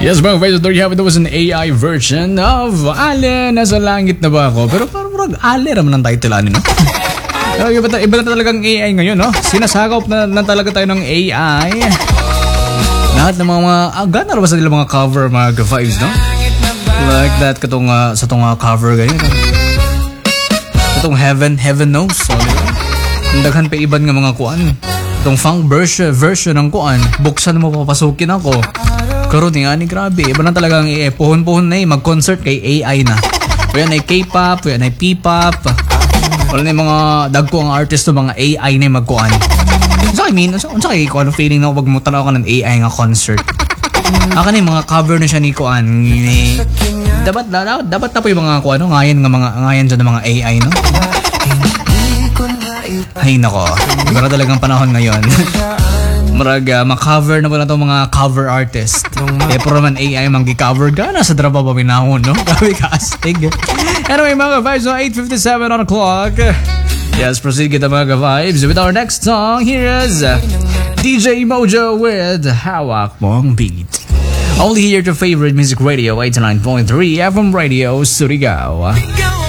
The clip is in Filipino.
Yes, mga guys, there you have it. That was an AI version of Ale, nasa langit na ba ako? Pero parang Ale naman ang title ano, no? Pero iba na talagang AI ngayon, no? Sinasakop na talaga tayo ng AI. Lahat ng mga gana ba sa nila mga cover, mga vibes, no? Like that, katong sa itong cover ganyan. Itong Heaven Knows. So, daghan pa iban nga mga kuan. Itong funk version ng kuan. Buksan mo, papasukin ako. Karoon nga ni grabe. Iba na talagang puhon-puhon na mag-concert kay AI na. Kaya na K-pop, kaya na P-pop. Wala na yung mga dagko ang artist o mga AI na magkuan. Unsa kay kuan feeling na wag mo tanaw ka ng AI nga concert. Aka na yung mga cover na siya ni kuan. Dapat na po yung mga kuan ngayon dyan ng mga AI, no? Ay nako, iba na talagang panahon ngayon. Maka-cover na po na itong mga cover artist. Pero naman AI mag-cover ka na sa drama pa pinahon, no? Grabe ka astig. Anyway, mga vibes, 8:57 on the clock. Yes, proceed kita mga vibes with our next song. Here is DJ Mojo with Hawak Mong Beat. Only here to favorite music radio 89.3 FM Radio Surigao.